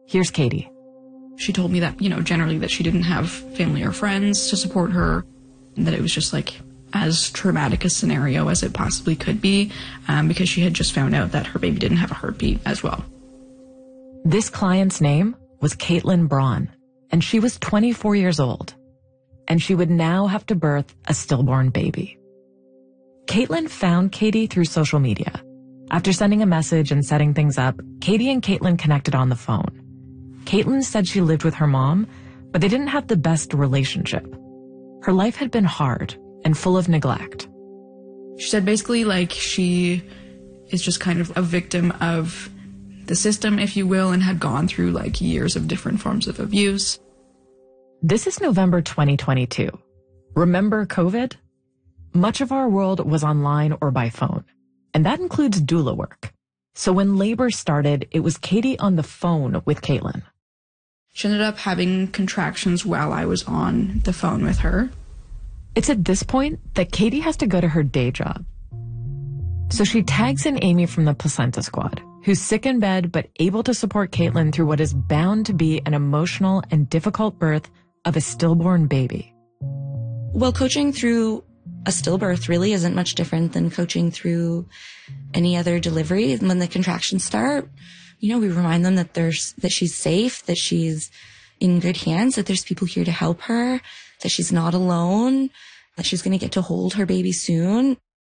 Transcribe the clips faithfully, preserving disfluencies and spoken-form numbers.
Here's Katie. She told me that, you know, generally that she didn't have family or friends to support her, and that it was just like as traumatic a scenario as it possibly could be, um, because she had just found out that her baby didn't have a heartbeat as well. This client's name was Caitlin Braun, and she was twenty-four years old, and she would now have to birth a stillborn baby. Caitlin found Katie through social media. After sending a message and setting things up, Katie and Caitlin connected on the phone. Caitlin said she lived with her mom, but they didn't have the best relationship. Her life had been hard and full of neglect. She said basically like she is just kind of a victim of the system, if you will, and had gone through like years of different forms of abuse. This is November twenty twenty-two. Remember COVID? Much of our world was online or by phone, and that includes doula work. So when labor started, it was Katie on the phone with Caitlin. She ended up having contractions while I was on the phone with her. It's at this point that Katie has to go to her day job. So she tags in Amy from the placenta squad, who's sick in bed but able to support Caitlin through what is bound to be an emotional and difficult birth of a stillborn baby. Well, coaching through a stillbirth really isn't much different than coaching through any other delivery. When the contractions start, you know, we remind them that there's, that she's safe, that she's in good hands, that there's people here to help her, that she's not alone, that she's going to get to hold her baby soon.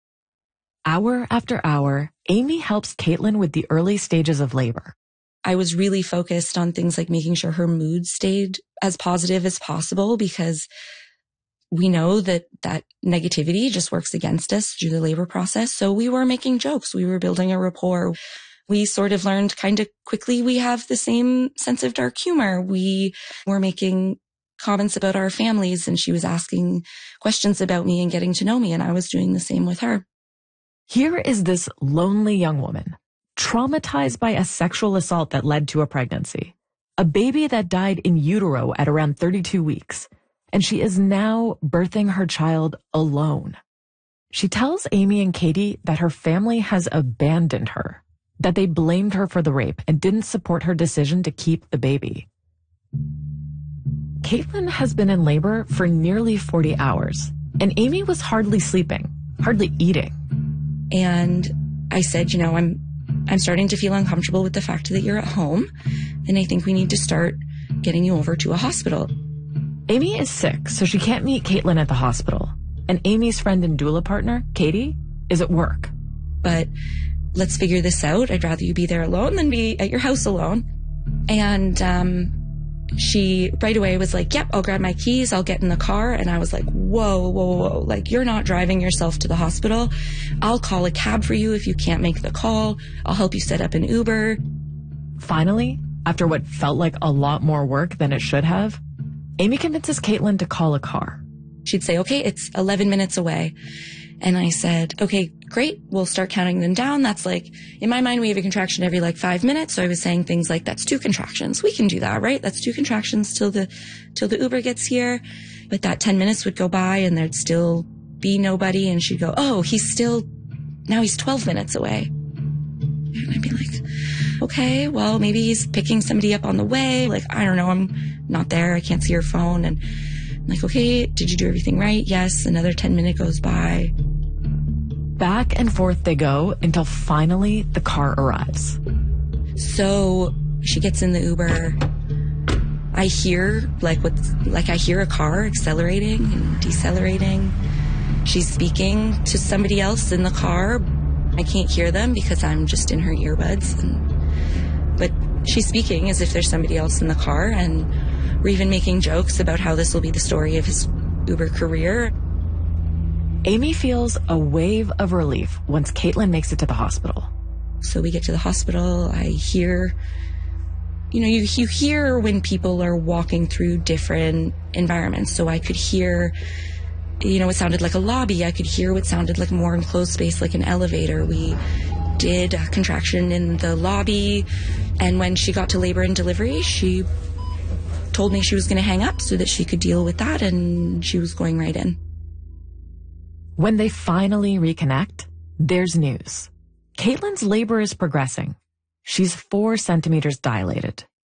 Hour after hour, Amy helps Caitlin with the early stages of labor. I was really focused on things like making sure her mood stayed as positive as possible, because we know that that negativity just works against us through the labor process. So we were making jokes. We were building a rapport. We sort of learned kind of quickly we have the same sense of dark humor. We were making comments about our families, and she was asking questions about me and getting to know me, and I was doing the same with her. Here is this lonely young woman, traumatized by a sexual assault that led to a pregnancy, a baby that died in utero at around thirty-two weeks, and she is now birthing her child alone. She tells Amy and Katie that her family has abandoned her, that they blamed her for the rape and didn't support her decision to keep the baby. Caitlin has been in labor for nearly forty hours, and Amy was hardly sleeping, hardly eating. And I said, you know, I'm I'm starting to feel uncomfortable with the fact that you're at home, and I think we need to start getting you over to a hospital. Amy is sick, so she can't meet Caitlin at the hospital. And Amy's friend and doula partner, Katie, is at work. But let's figure this out. I'd rather you be there alone than be at your house alone. And um, she right away was like, yep, I'll grab my keys. I'll get in the car. And I was like, whoa, whoa, whoa. Like, you're not driving yourself to the hospital. I'll call a cab for you if you can't make the call. I'll help you set up an Uber. Finally, after what felt like a lot more work than it should have, Amy convinces Caitlin to call a car. She'd say, okay, it's eleven minutes away. And I said, okay, great. We'll start counting them down. That's like, in my mind, we have a contraction every like five minutes. So I was saying things like, that's two contractions. We can do that, right? That's two contractions till the, till the Uber gets here. But that ten minutes would go by and there'd still be nobody. And she'd go, oh, he's still, now he's twelve minutes away. And I'd be like, okay, well, maybe he's picking somebody up on the way. Like, I don't know. I'm not there. I can't see her phone. And I'm like, okay, did you do everything right? Yes. Another ten minute goes by. Back and forth they go until finally the car arrives. So she gets in the Uber. I hear like what's like I hear a car accelerating and decelerating. She's speaking to somebody else in the car. I can't hear them because I'm just in her earbuds. And, but she's speaking as if there's somebody else in the car, and we're even making jokes about how this will be the story of his Uber career. Amy feels a wave of relief once Caitlin makes it to the hospital. So we get to the hospital. I hear, you know, you, you hear when people are walking through different environments. So I could hear, you know, it sounded like a lobby. I could hear what sounded like more enclosed space, like an elevator. We did a contraction in the lobby. And when she got to labor and delivery, she told me she was going to hang up so that she could deal with that. And she was going right in. When they finally reconnect, there's news. Caitlin's labor is progressing. She's four centimeters dilated,